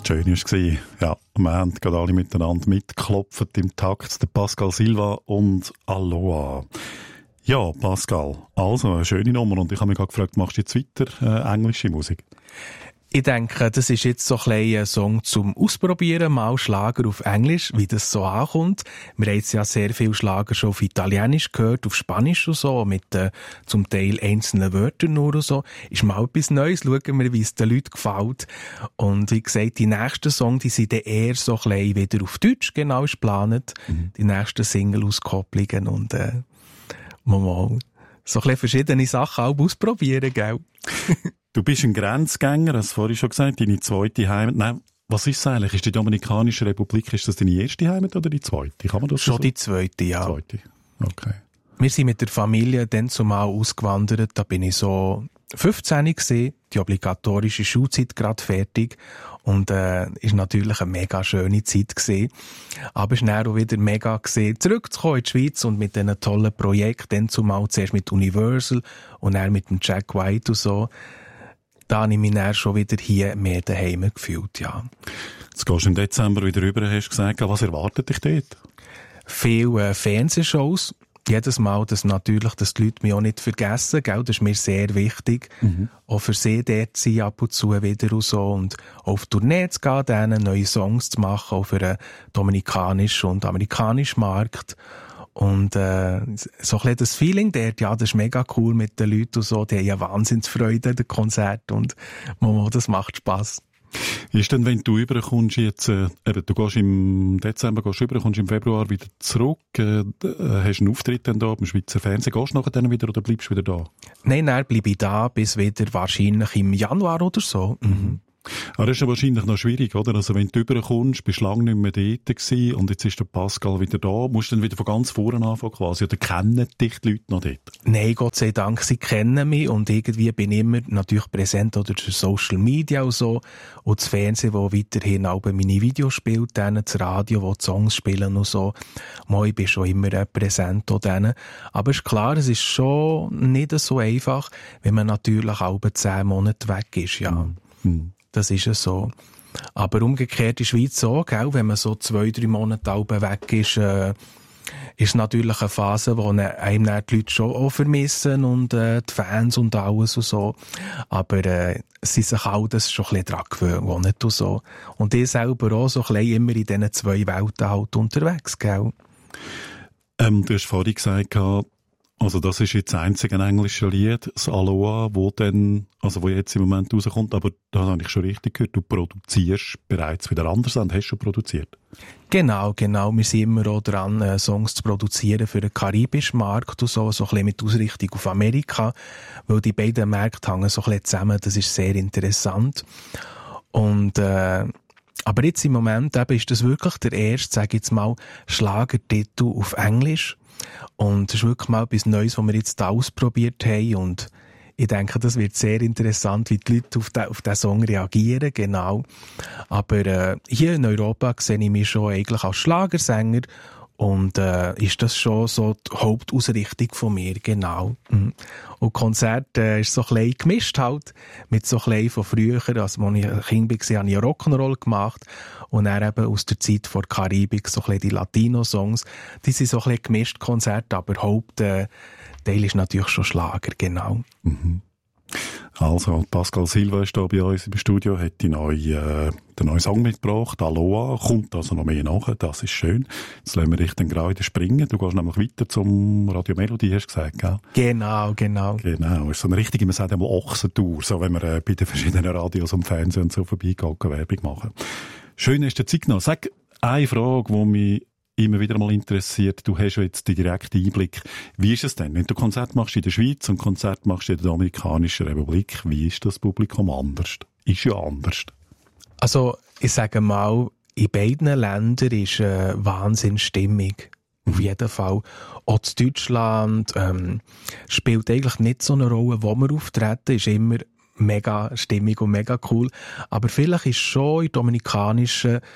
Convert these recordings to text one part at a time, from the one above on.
Schön war es. Ja, wir haben gerade alle miteinander mitgeklopft im Takt. Der Pascal Silva und Aloha. Ja, Pascal, also eine schöne Nummer. Und ich habe mich gerade gefragt, machst du jetzt weiter englische Musik? Ich denke, das ist jetzt so ein Song zum Ausprobieren, mal Schlager auf Englisch, wie das so ankommt. Wir haben jetzt ja sehr viel Schlager schon auf Italienisch gehört, auf Spanisch und so, mit zum Teil einzelnen Wörtern nur und so. Ist mal etwas Neues, schauen wir, wie es den Leuten gefällt. Und wie gesagt, die nächsten Songs, die sind dann eher so ein bisschen wieder auf Deutsch, genau ist geplant. Die nächsten Single-Auskopplungen und mal so ein bisschen verschiedene Sachen auch ausprobieren, gell? Du bist ein Grenzgänger, hast du vorhin schon gesagt, deine zweite Heimat. Nein, was ist es eigentlich? Ist die Dominikanische Republik, ist das deine erste Heimat oder die zweite? Kann man das schon so? Die zweite, ja. Zweite, okay. Wir sind mit der Familie dann zumal ausgewandert, da bin ich so 15 gewesen, die obligatorische Schulzeit gerade fertig und ist natürlich eine mega schöne Zeit gewesen. Aber es war dann auch wieder mega gewesen, zurückzukommen in die Schweiz und mit diesen tollen Projekten, dann zumal zuerst mit Universal und dann mit dem Jack White und so. Da habe ich mich dann schon wieder hier mehr daheim gefühlt, ja. Jetzt gehst du im Dezember wieder rüber, hast du gesagt. Was erwartet dich dort? Viele Fernsehshows. Jedes Mal, dass die Leute mich auch nicht vergessen, gell? Das ist mir sehr wichtig. Auch für sie dort zu sein, ab und zu wieder und so. Und auf Tournee zu gehen, denen neue Songs zu machen, auch für den dominikanischen und amerikanischen Markt. Und so ein bisschen das Feeling dort, ja, das ist mega cool mit den Leuten und so, die haben ja Wahnsinnsfreude an den Konzert und das macht Spass. Ist denn, wenn du rüberkommst jetzt, du gehst im Dezember rüber, kommst im Februar wieder zurück, hast einen Auftritt dann da beim Schweizer Fernsehen, gehst du nachher dann wieder oder bleibst du wieder da? Nein, dann bleibe ich da bis wieder wahrscheinlich im Januar oder so. Aber das ist ja wahrscheinlich noch schwierig, oder? Also wenn du rüberkommst, bist du lange nicht mehr dort gewesen und jetzt ist der Pascal wieder da, musst du dann wieder von ganz vorne anfangen quasi, oder kennen dich die Leute noch dort? Nein, Gott sei Dank, sie kennen mich und irgendwie bin ich immer natürlich präsent oder durch Social Media und so und das Fernsehen, wo weiterhin auch meine Videos spielt, dann das Radio, wo die Songs spielen und so. Ich bin schon immer präsent auch denen. Aber es ist klar, es ist schon nicht so einfach, wenn man natürlich auch 10 Monate weg ist, ja. Das ist es so. Aber umgekehrt in der Schweiz so, gell? Wenn man so 2-3 Monate weg ist natürlich eine Phase, wo einem die Leute schon auch vermissen und die Fans und alles und so. Aber sie sich auch das schon ein bisschen dran gewöhnt und so. Und ich selber auch so ein bisschen immer in diesen 2 Welten halt unterwegs, gell? Du hast vorhin gesagt, also das ist jetzt das einzige englische Lied, das Aloha, wo jetzt im Moment rauskommt, aber da habe ich schon richtig gehört, du produzierst bereits wieder anders und hast schon produziert. Genau. Wir sind immer auch dran, Songs zu produzieren für den karibischen Markt und so ein bisschen mit Ausrichtung auf Amerika, weil die beiden Märkte hängen so ein bisschen zusammen, das ist sehr interessant. Und aber jetzt im Moment eben ist das wirklich der erste, sage ich jetzt mal, Schlagertitel auf Englisch. Und das ist wirklich mal etwas Neues, was wir jetzt da ausprobiert haben. Und ich denke, das wird sehr interessant, wie die Leute auf diesen Song reagieren, genau. Aber hier in Europa sehe ich mich schon eigentlich als Schlagersänger. Und ist das schon so die Hauptausrichtung von mir, genau. Und Konzert ist so ein bisschen gemischt halt, mit so ein bisschen von früher, also als ich ein Kind war, habe ich Rock'n'Roll gemacht und dann eben aus der Zeit vor der Karibik so ein bisschen die Latino-Songs. Die sind so ein bisschen gemischt Konzerte, aber Hauptteil ist natürlich schon Schlager, genau. Also, Pascal Silva ist hier bei uns im Studio, hat den neuen Song mitgebracht, Aloha, kommt also noch mehr nach, das ist schön. Jetzt lassen wir dich dann gerade springen, du gehst nämlich weiter zum Radio Melodie, hast du gesagt, gell? Genau. Genau, ist so eine richtige, man sagt einmal Ochsentour, so wenn wir bei den verschiedenen Radios und Fernsehen und so vorbeigehen, Werbung machen. Schön ist der Zeit noch. Sag eine Frage, die mich immer wieder mal interessiert. Du hast ja jetzt den direkten Einblick. Wie ist es denn, wenn du Konzert machst in der Schweiz und Konzert machst in der Dominikanischen Republik? Wie ist das Publikum anders? Ist ja anders. Also, ich sage mal, in beiden Ländern ist Wahnsinnsstimmung. Auf jeden Fall. Auch in Deutschland spielt eigentlich nicht so eine Rolle, wo wir auftreten, ist immer mega stimmig und mega cool. Aber vielleicht ist schon in Dominikanischen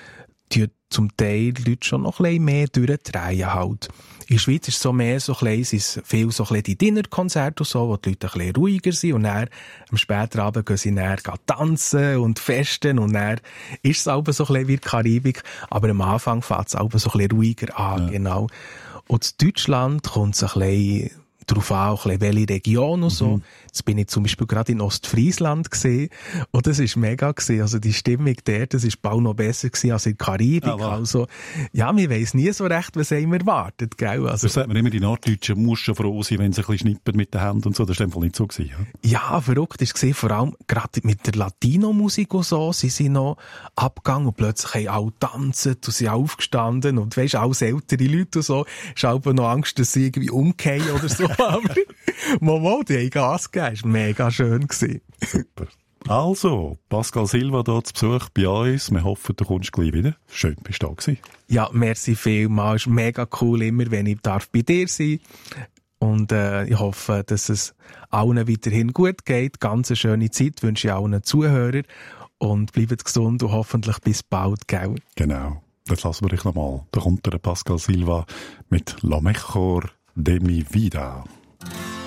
die zum Teil die Leute schon noch ein bisschen mehr durchdrehen halt. In der Schweiz ist es so mehr so ein bisschen, es viel so ein bisschen die Dinnerkonzerte und so, wo die Leute ein bisschen ruhiger sind und dann am späten Abend gehen sie dann tanzen und festen und dann ist es auch so ein bisschen wie die Karibik, aber am Anfang fängt es auch so ein bisschen ruhiger an, ja. Genau. Und in Deutschland kommt es ein bisschen darauf an, auch ein bisschen welche Region und so. Jetzt bin ich zum Beispiel gerade in Ostfriesland gesehen und das ist mega gewesen. Also die Stimmung dort, das ist bald noch besser gewesen als in der Karibik. Also, ja, man weiss nie so recht, was einem erwartet, gell? Also, das sagt man immer, die Norddeutschen muss schon froh sein, wenn sie ein bisschen schnippen mit den Händen und so. Das ist einfach nicht so gewesen, ja? Ja, verrückt ist gesehen, vor allem gerade mit der Latino-Musik und so, sie sind noch abgegangen und plötzlich haben alle tanzen und sind aufgestanden und weisst, alles ältere Leute und so, ist auch noch Angst, dass sie irgendwie umgehen oder so. Aber Momo, die haben Gas gegeben. Das war mega schön gewesen. Super. Also, Pascal Silva hier zu Besuch bei uns. Wir hoffen, du kommst gleich wieder. Schön, bist du da gewesen. Ja, merci vielmals. Ist mega cool immer, wenn ich bei dir sein darf. Und ich hoffe, dass es allen weiterhin gut geht. Ganz eine schöne Zeit wünsche ich allen Zuhörern. Und bleibt gesund und hoffentlich bis bald, gell? Genau. Das lassen wir dich nochmal. Da kommt der Pascal Silva mit La Mejor de mi vida.